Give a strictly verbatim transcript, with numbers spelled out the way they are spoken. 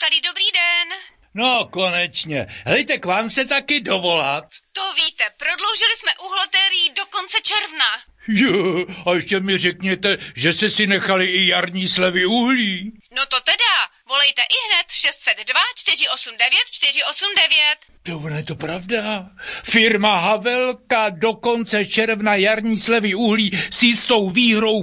Tady dobrý den. No, konečně. Hejte, k vám se taky dovolat. To víte, prodloužili jsme uhloterii do konce června. Jo, a ještě mi řekněte, že jste si nechali i jarní slevy uhlí. No to teda, volejte i hned šest set dva čtyři osm devět čtyři osm devět. To ono je to pravda. Firma Havelka do konce června jarní slevy uhlí s jistou výhrou